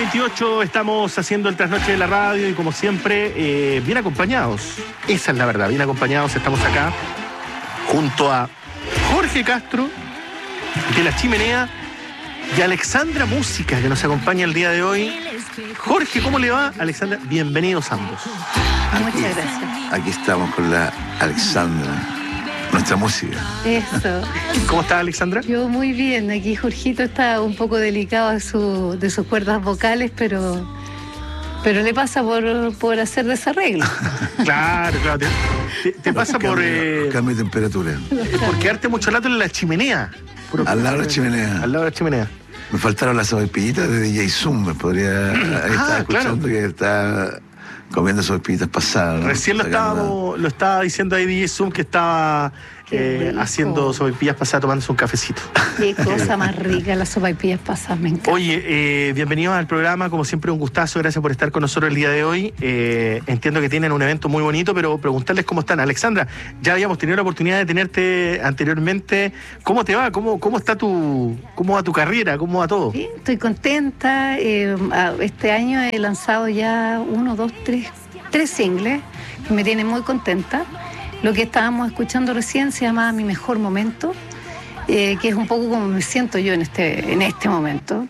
6:28, estamos haciendo el trasnoche de la radio y como siempre, bien acompañados. Esa es la verdad, bien acompañados. Estamos acá junto a Jorge Castro, de La Chimenea, y Alexandra Música, que nos acompaña el día de hoy. Jorge, ¿cómo le va? Alexandra, bienvenidos ambos. Muchas gracias. Aquí estamos con la Alexandra, nuestra música. Eso. ¿Cómo está, Alexandra? Yo muy bien. Aquí Jorgito está un poco delicado de sus cuerdas vocales, pero le pasa por hacer desarreglo. Claro. Te pasa por cambio de temperatura. por quedarte mucho rato en la chimenea. Al lado de la chimenea. Al lado de la chimenea. Me faltaron las sopaipillitas de DJ Zoom. Me podría estar escuchando, claro, que está comiendo sopaipillitas pasadas, ¿no? Recién lo estaba diciendo ahí DJ Zoom, que estaba haciendo sopaipillas pasadas, tomándose un cafecito. Qué cosa más rica, las sopaipillas pasadas, me encanta. Oye, bienvenidos al programa, como siempre un gustazo, gracias por estar con nosotros el día de hoy. Entiendo que tienen un evento muy bonito, pero preguntarles cómo están. Alexandra, ya habíamos tenido la oportunidad de tenerte anteriormente. ¿Cómo te va? ¿Cómo va tu carrera? ¿Cómo va todo? Bien, estoy contenta. Este año he lanzado ya 3 singles, que me tienen muy contenta. Lo que estábamos escuchando recién se llama Mi Mejor Momento, que es un poco como me siento yo en este momento.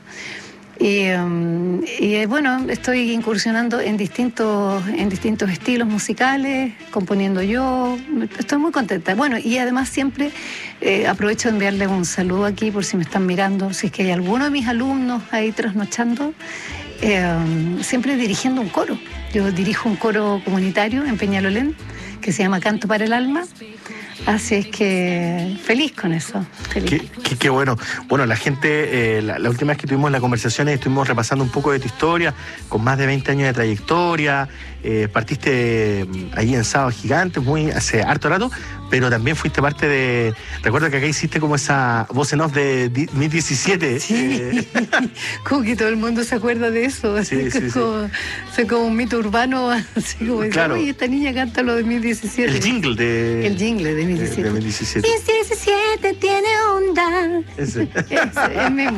Y bueno, estoy incursionando en distintos estilos musicales, componiendo yo. Estoy muy contenta. Bueno, y además siempre aprovecho de enviarle un saludo aquí por si me están mirando, si es que hay alguno de mis alumnos ahí trasnochando, siempre dirigiendo un coro. Yo dirijo un coro comunitario en Peñalolén, que se llama Canto para el Alma. Así es que feliz con eso. Feliz. Qué bueno. Bueno, la gente, la última vez que tuvimos la conversación estuvimos repasando un poco de tu historia, con más de 20 años de trayectoria. Partiste ahí en Sábado Gigante hace harto rato, pero también fuiste parte de... Recuerdo que acá hiciste como esa voz en off de 2017. Sí, como que todo el mundo se acuerda de eso. Sí. Como un mito urbano, así como claro. Oye, esta niña canta lo de 2017. El jingle de 2017. 2017. 2017 tiene onda. Ese. El mismo.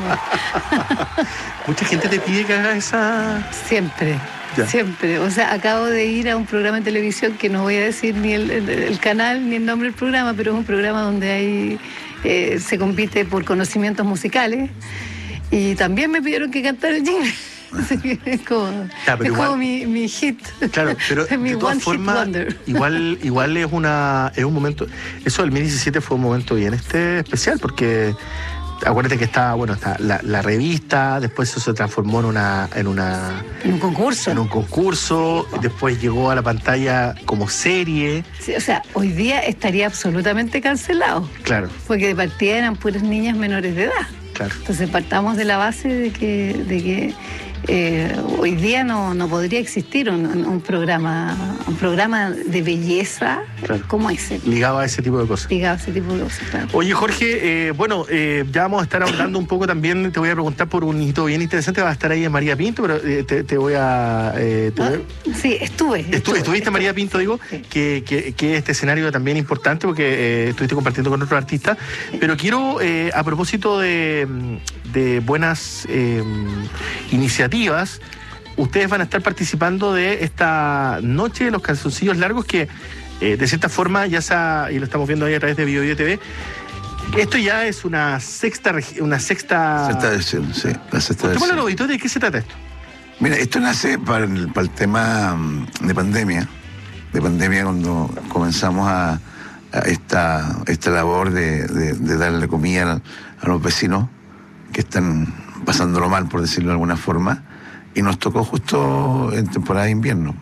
Mucha gente te pide que hagas esa... Siempre. Ya. Siempre. O sea, acabo de ir a un programa de televisión que no voy a decir ni el canal ni el nombre del programa, pero es un programa donde se compite por conocimientos musicales. Y también me pidieron que cantara el jingle. Es como mi hit. Claro, pero es mi de todas formas, igual es un momento. Eso del 2017 fue un momento bien especial, porque acuérdate que está la revista, después eso se transformó en un concurso, después llegó a la pantalla como serie. Sí, o sea, hoy día estaría absolutamente cancelado. Claro. Porque de partida eran puras niñas menores de edad. Claro. Entonces partamos de la base de que hoy día no podría existir un programa de belleza, claro, como ese. Ligado a ese tipo de cosas. Claro. Oye, Jorge, ya vamos a estar hablando un poco también, te voy a preguntar por un hito bien interesante, va a estar ahí en María Pinto, pero te voy a... Sí, Estuviste en María Pinto, digo, sí, que es este escenario también importante, porque estuviste compartiendo con otros artistas, pero quiero, a propósito de buenas iniciativas, ustedes van a estar participando de esta noche de los calzoncillos largos que de cierta forma y lo estamos viendo ahí a través de BioBio TV. Esto ya es una sexta versión, sí, la sexta versión. ¿De qué se trata esto? Mira, esto nace para el tema de pandemia cuando comenzamos a esta labor de darle comida a los vecinos que están pasándolo mal, por decirlo de alguna forma, y nos tocó justo en temporada de invierno.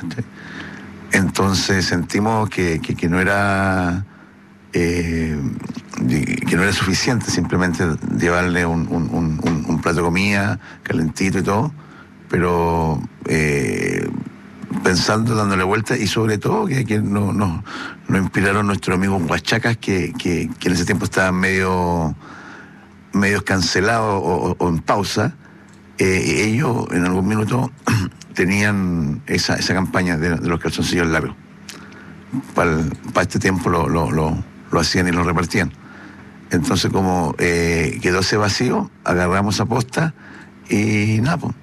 Entonces sentimos que no era suficiente simplemente llevarle un plato de comida calentito y todo, pero pensando, dándole vuelta, y sobre todo que nos inspiraron nuestros amigos huachacas que en ese tiempo estaban medio cancelados o en pausa. Ellos en algún minuto tenían esa campaña de los calzoncillos largos. Para este tiempo lo hacían y lo repartían. Entonces, como quedó ese vacío, agarramos a posta y nada, pues,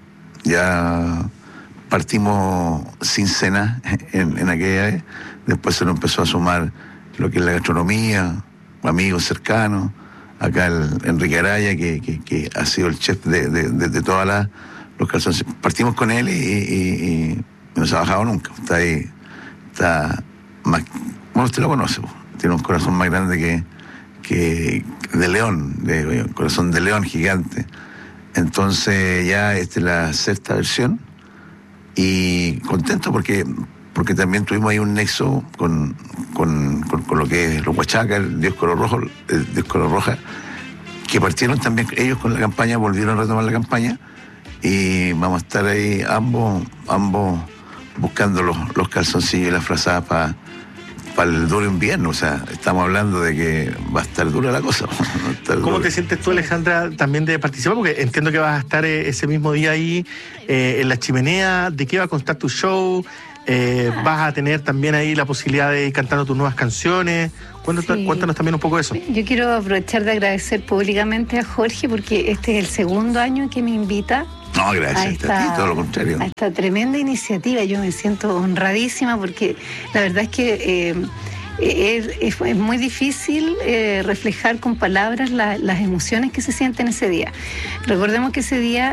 Ya partimos sin cena en aquella vez, después se nos empezó a sumar lo que es la gastronomía, amigos cercanos, acá el Enrique Araya, que ha sido el chef de todas los calzones. Partimos con él y no se ha bajado nunca, está ahí, está más, bueno, usted lo conoce, tiene un corazón más grande que de león, un corazón de león gigante. Entonces ya esta es la sexta versión y contento porque también tuvimos ahí un nexo con lo que es los Huachacas, el Dios Color Roja, que partieron también ellos con la campaña, volvieron a retomar la campaña y vamos a estar ahí ambos buscando los calzoncillos y las frazadas para el duro invierno. O sea, estamos hablando de que va a estar dura la cosa. ¿Cómo te sientes tú, Alejandra, también de participar? Porque entiendo que vas a estar ese mismo día ahí en la chimenea. ¿De qué va a constar tu show? ¿Vas a tener también ahí la posibilidad de ir cantando tus nuevas canciones? Cuéntanos también un poco de eso. Yo quiero aprovechar de agradecer públicamente a Jorge porque este es el segundo año en que me invita. No, gracias a ti, todo lo contrario. A esta tremenda iniciativa. Yo me siento honradísima porque la verdad es que es muy difícil reflejar con palabras las emociones que se sienten ese día. Recordemos que ese día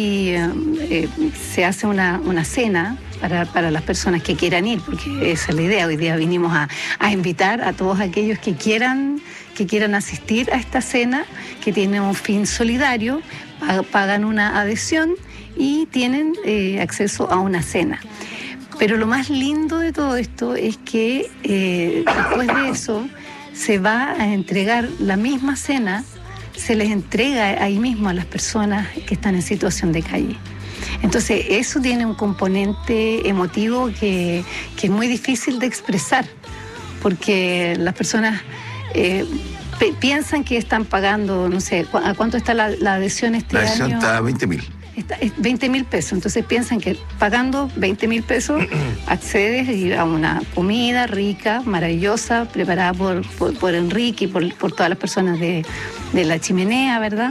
se hace una cena para las personas que quieran ir, porque esa es la idea. Hoy día vinimos a invitar a todos aquellos que quieran asistir a esta cena, que tiene un fin solidario, pagan una adhesión y tienen acceso a una cena. Pero lo más lindo de todo esto es que después de eso se va a entregar la misma cena, se les entrega ahí mismo a las personas que están en situación de calle. Entonces eso tiene un componente emotivo que es muy difícil de expresar, porque las personas piensan que están pagando, no sé, ¿a cuánto está la adhesión este año? La adhesión está a 20.000. Es 20.000 pesos, entonces piensan que pagando 20.000 pesos accedes a una comida rica, maravillosa, preparada por Enrique y por todas las personas de la chimenea, ¿verdad?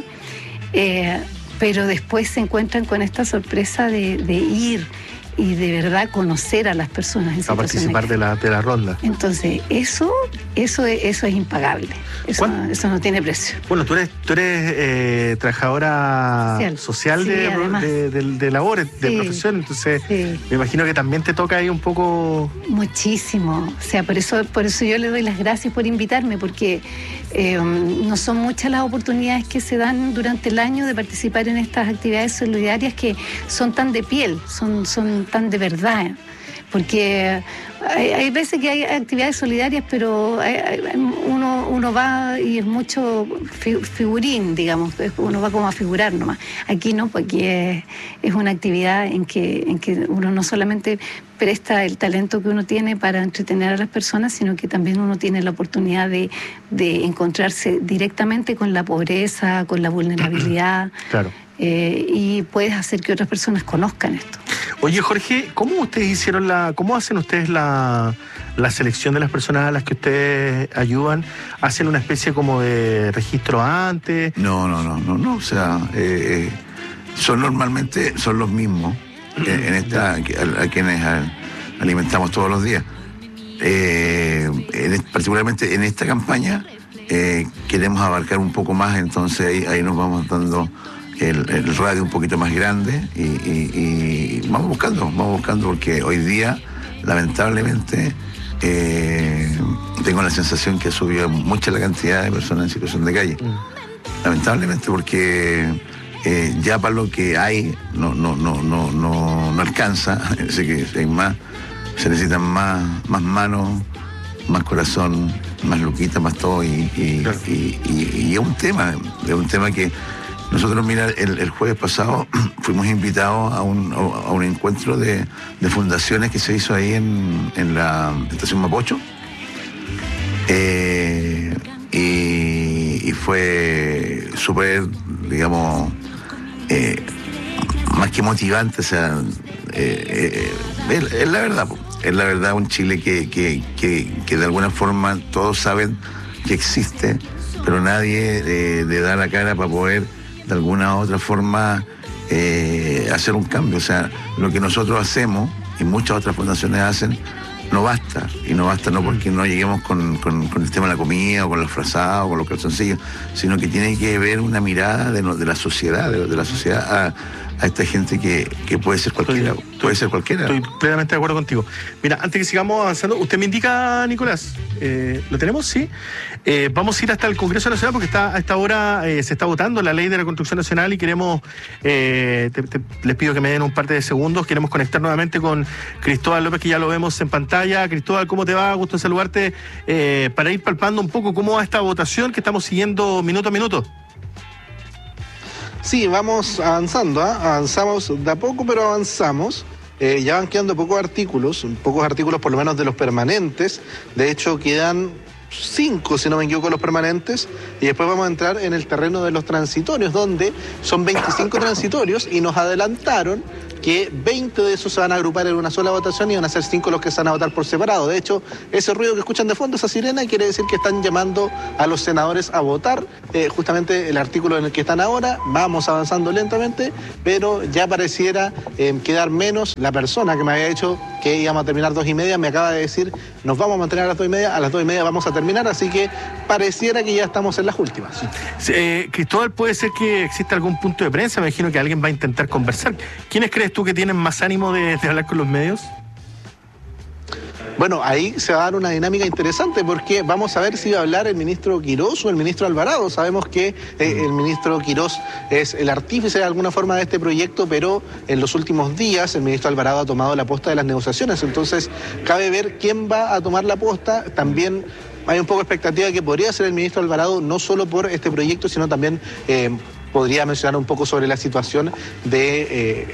Pero después se encuentran con esta sorpresa de ir y de verdad conocer a las personas en a participar de la ronda. Entonces, eso es impagable. Eso no tiene precio. Bueno, tú eres trabajadora social de labores, de profesión, entonces me imagino que también te toca ahí un poco... Muchísimo. O sea, por eso yo le doy las gracias por invitarme, porque no son muchas las oportunidades que se dan durante el año de participar en estas actividades solidarias que son tan de piel, son tan de verdad, porque hay veces que hay actividades solidarias, pero uno va y es mucho figurín, digamos, uno va como a figurar nomás. Aquí no, porque aquí es una actividad en que uno no solamente presta el talento que uno tiene para entretener a las personas, sino que también uno tiene la oportunidad de encontrarse directamente con la pobreza, con la vulnerabilidad. Claro. Y puedes hacer que otras personas conozcan esto. Oye, Jorge, ¿cómo hacen ustedes la selección de las personas a las que ustedes ayudan? ¿Hacen una especie como de registro antes? No, o sea, normalmente son los mismos a quienes alimentamos todos los días. Particularmente en esta campaña queremos abarcar un poco más, entonces ahí nos vamos dando el radio un poquito más grande y vamos buscando porque hoy día lamentablemente tengo la sensación que ha subido mucho la cantidad de personas en situación de calle. Lamentablemente, porque ya para lo que hay no alcanza. Así que hay más, se necesitan más manos, más corazón, más luquita, más todo y es un tema que nosotros, mira, el jueves pasado fuimos invitados a un encuentro de fundaciones que se hizo ahí en la estación Mapocho. Y fue súper, digamos, más que motivante. O sea, es la verdad, un Chile que de alguna forma todos saben que existe, pero nadie le da la cara para poder de alguna u otra forma hacer un cambio. O sea, lo que nosotros hacemos y muchas otras fundaciones hacen no basta, y no basta no porque no lleguemos con el tema de la comida o con los frazados o con los calzoncillos, sino que tiene que haber una mirada de la sociedad, de la sociedad a esta gente que puede ser cualquiera. Puede ser cualquiera. Estoy plenamente de acuerdo contigo. Mira, antes que sigamos avanzando, usted me indica, Nicolás, ¿lo tenemos? Sí. Vamos a ir hasta el Congreso Nacional porque a esta hora se está votando la ley de la construcción nacional y queremos, les pido que me den un par de segundos, queremos conectar nuevamente con Cristóbal López, que ya lo vemos en pantalla. Cristóbal, ¿cómo te va? Gusto en saludarte, para ir palpando un poco cómo va esta votación que estamos siguiendo minuto a minuto. Sí, vamos avanzando, avanzamos de a poco, pero avanzamos. Ya van quedando pocos artículos por lo menos de los permanentes. De hecho, quedan 5, si no me equivoco, los permanentes, y después vamos a entrar en el terreno de los transitorios, donde son 25 transitorios, y nos adelantaron que 20 de esos se van a agrupar en una sola votación y van a ser 5 los que se van a votar por separado. De hecho, ese ruido que escuchan de fondo, esa sirena, quiere decir que están llamando a los senadores a votar justamente el artículo en el que están ahora. Vamos avanzando lentamente, pero ya pareciera quedar menos. La persona que me había dicho que íbamos a terminar 2:30 me acaba de decir, nos vamos a mantener a las 2:30, a las 2:30 vamos a terminar, así que pareciera que ya estamos en las últimas. Cristóbal, ¿puede ser que exista algún punto de prensa? Me imagino que alguien va a intentar conversar. ¿Quiénes crees tú que tienen más ánimo de hablar con los medios? Bueno, ahí se va a dar una dinámica interesante porque vamos a ver si va a hablar el ministro Quirós o el ministro Alvarado. Sabemos que el ministro Quirós es el artífice de alguna forma de este proyecto, pero en los últimos días el ministro Alvarado ha tomado la posta de las negociaciones. Entonces, cabe ver quién va a tomar la posta. También hay un poco de expectativa de que podría ser el ministro Alvarado, no solo por este proyecto, sino también podría mencionar un poco sobre la situación de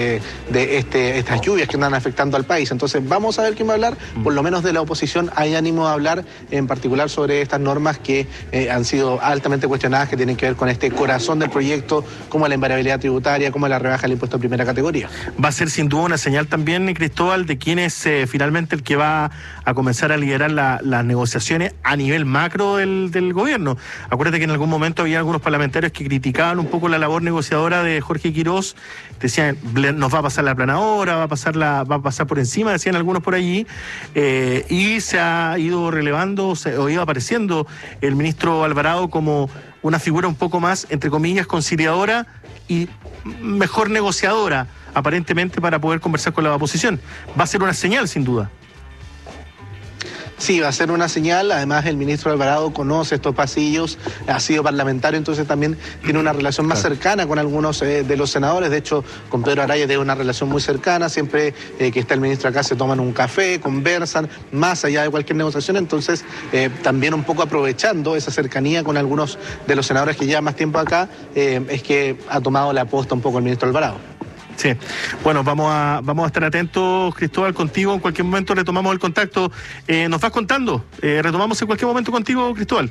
estas lluvias que andan afectando al país. Entonces vamos a ver quién va a hablar. Por lo menos de la oposición hay ánimo de hablar, en particular sobre estas normas que han sido altamente cuestionadas, que tienen que ver con este corazón del proyecto, como la invariabilidad tributaria, como la rebaja del impuesto de primera categoría. Va a ser sin duda una señal también, Cristóbal, de quién es finalmente el que va a comenzar a liderar las negociaciones a nivel macro del gobierno. Acuérdate que en algún momento había algunos parlamentarios que criticaban un poco la labor negociadora de Jorge Quirós, decían, nos va a pasar la aplanadora, va a pasar por encima, decían algunos por allí, y se ha ido relevando, o iba apareciendo el ministro Alvarado como una figura un poco más, entre comillas, conciliadora y mejor negociadora, aparentemente, para poder conversar con la oposición. Va a ser una señal, sin duda. Sí, va a ser una señal. Además, el ministro Alvarado conoce estos pasillos, ha sido parlamentario, entonces también tiene una relación más cercana con algunos de los senadores. De hecho, con Pedro Araya tiene una relación muy cercana. Siempre que está el ministro acá se toman un café, conversan, más allá de cualquier negociación. Entonces, también un poco aprovechando esa cercanía con algunos de los senadores que llevan más tiempo acá, es que ha tomado la posta un poco el ministro Alvarado. Sí, bueno, vamos a estar atentos, Cristóbal, contigo. En cualquier momento retomamos el contacto. Nos vas contando, retomamos en cualquier momento contigo, Cristóbal.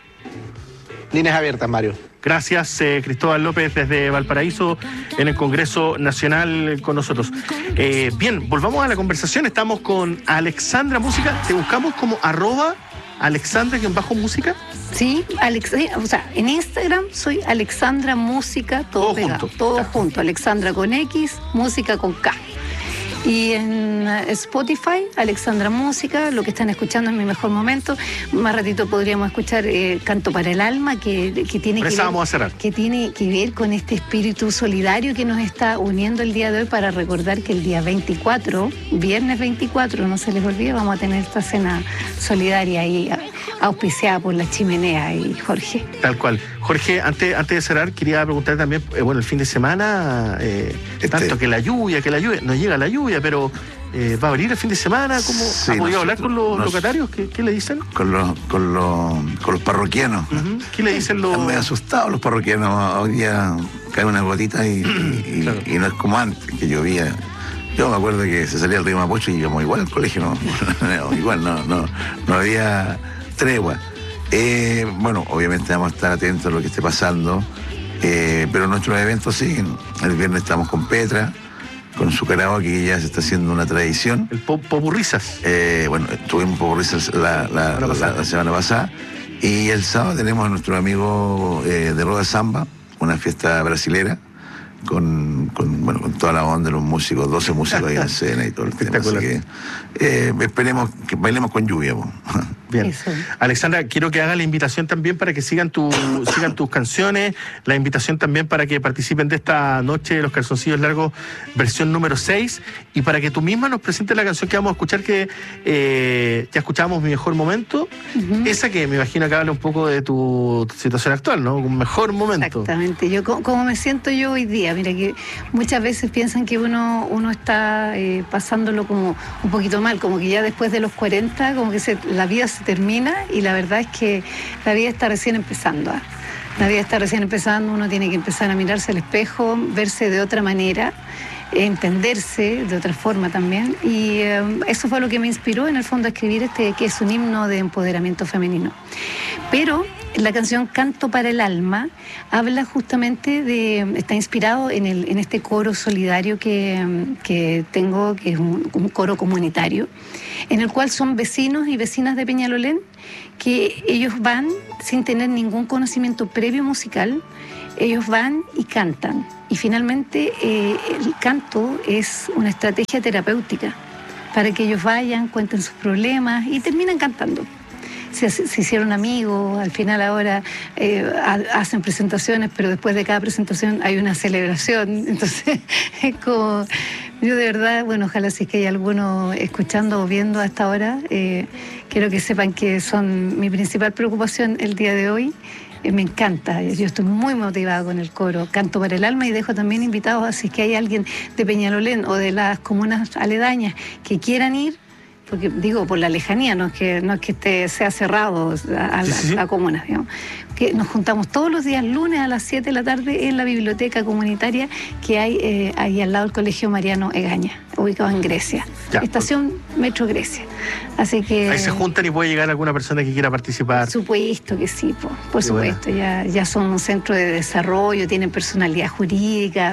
Líneas abiertas, Mario. Gracias, Cristóbal López, desde Valparaíso, en el Congreso Nacional con nosotros. Bien, volvamos a la conversación. Estamos con Alexandra Música. Te buscamos como @Alexandra_música. Sí, o sea, en Instagram soy Alexandra Música, todo pegado, todo junto. Alexandra con X, Música con K. Y en Spotify, Alexandra Música, lo que están escuchando en mi mejor momento. Más ratito podríamos escuchar Canto para el Alma, que tiene que ver con este espíritu solidario que nos está uniendo el día de hoy, para recordar que el día 24, viernes 24, no se les olvide, vamos a tener esta cena solidaria ahí, auspiciada por La Chimenea y Jorge. Tal cual. Jorge, antes de cerrar, quería preguntar también, el fin de semana, tanto que la lluvia, no llega la lluvia, pero va a venir el fin de semana. ¿Cómo ha podido hablar con los locatarios? ¿Qué le dicen? Con los parroquianos. Uh-huh. ¿Qué le dicen los...? Están medio asustados los parroquianos. Hoy día caen unas gotitas claro. Y no es como antes, que llovía. Yo me acuerdo que se salía el río Mapocho y íbamos igual al colegio, no había tregua. Bueno, obviamente vamos a estar atentos a lo que esté pasando, pero nuestros eventos siguen. El viernes estamos con Petra, con su karaoke, que ya se está haciendo una tradición. El Popurrisas. Bueno, tuvimos Popurrisas la semana pasada, y el sábado tenemos a nuestro amigo de Roda Samba, una fiesta brasilera, bueno, con toda la onda de los músicos, 12 músicos ahí en la escena y todo el tema. Así que esperemos que bailemos con lluvia. Bien. Eso. Alexandra, quiero que haga la invitación también para que sigan tus canciones, la invitación también para que participen de esta noche de los calzoncillos largos, versión número 6, y para que tú misma nos presentes la canción que vamos a escuchar, que ya escuchábamos Mi Mejor Momento, esa que me imagino que habla un poco de tu situación actual, ¿no? Un mejor momento. Exactamente. Yo, como me siento yo hoy día, mira que muchas veces piensan que uno está pasándolo como un poquito mal, como que ya después de los 40, como que la vida se termina, y la verdad es que la vida está recién empezando. La vida está recién empezando, uno tiene que empezar a mirarse al espejo, verse de otra manera, entenderse de otra forma también, y eso fue lo que me inspiró en el fondo a escribir que es un himno de empoderamiento femenino. Pero la canción Canto para el Alma habla justamente está inspirado en este coro solidario que tengo, que es un coro comunitario, en el cual son vecinos y vecinas de Peñalolén, que ellos van sin tener ningún conocimiento previo musical, ellos van y cantan. Y finalmente el canto es una estrategia terapéutica para que ellos vayan, cuenten sus problemas y terminan cantando. Se hicieron amigos, al final ahora hacen presentaciones, pero después de cada presentación hay una celebración. Entonces, es como, yo de verdad, bueno, ojalá si es que hay alguno escuchando o viendo hasta ahora, quiero que sepan que son mi principal preocupación el día de hoy. Me encanta, yo estoy muy motivada con el coro Canto para el Alma, y dejo también invitados, así que hay alguien de Peñalolén o de las comunas aledañas que quieran ir, porque digo, por la lejanía, no es que sea cerrado a la comuna, digamos, que nos juntamos todos los días lunes a las 7 de la tarde en la biblioteca comunitaria que hay ahí al lado del Colegio Mariano Egaña, ubicado en Grecia, estación Metro Grecia. Así que ahí se juntan y puede llegar alguna persona que quiera participar. Por supuesto que sí, por supuesto. Ya son un centro de desarrollo, tienen personalidad jurídica.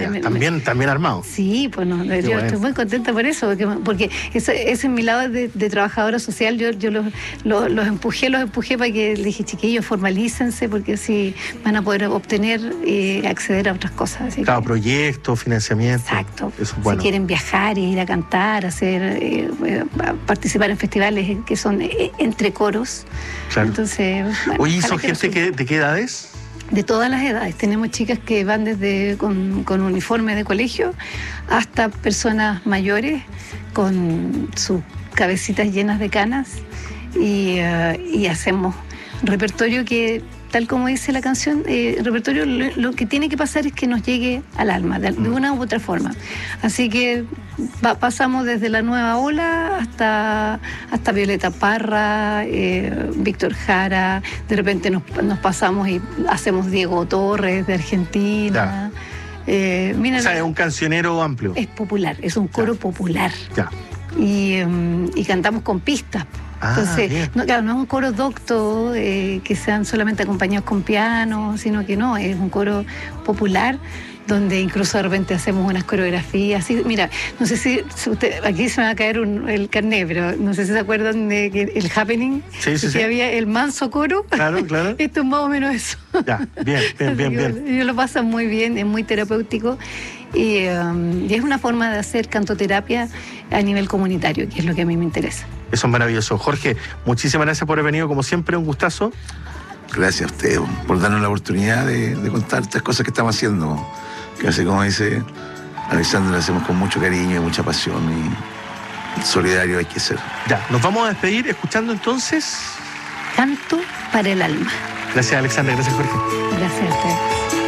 También armado. Sí, pues no, yo estoy muy contenta por eso, porque ese es mi lado de trabajadora social. Yo los empujé para que les dije, chiquillos, formalícense, porque así van a poder obtener y acceder a otras cosas. Así cada proyecto, financiamiento. Exacto. Eso es bueno. Si quieren viajar, ir a cantar, participar en festivales que son entre coros. Claro. Entonces, bueno, oye, ¿son gente de qué edades? De todas las edades. Tenemos chicas que van desde con uniforme de colegio hasta personas mayores con sus cabecitas llenas de canas, y hacemos repertorio que, tal como dice la canción, repertorio lo que tiene que pasar es que nos llegue al alma, de una u otra forma. Así que pasamos desde La Nueva Ola hasta Violeta Parra, Víctor Jara, de repente nos pasamos y hacemos Diego Torres de Argentina. Mira, o sea, es un cancionero amplio. Es popular, es un coro popular. Ya. Y cantamos con pistas. Entonces, no es un coro docto, que sean solamente acompañados con piano, sino que no, es un coro popular, donde incluso de repente hacemos unas coreografías. Así, mira, no sé si aquí se me va a caer el carnet, pero no sé si se acuerdan de que el Happening, que había el manso coro. Claro. Esto es más o menos eso. Ya, bien. Ellos lo pasan muy bien, es muy terapéutico. Y es una forma de hacer cantoterapia a nivel comunitario, que es lo que a mí me interesa. Eso es maravilloso. Jorge, muchísimas gracias por haber venido, como siempre, un gustazo. Gracias a usted por darnos la oportunidad de contar estas cosas que estamos haciendo, que así como dice Alexandra, lo hacemos con mucho cariño y mucha pasión, y solidario hay que ser. Ya, nos vamos a despedir escuchando entonces Canto para el Alma. Gracias, Alexandra. Gracias, Jorge. Gracias a ustedes.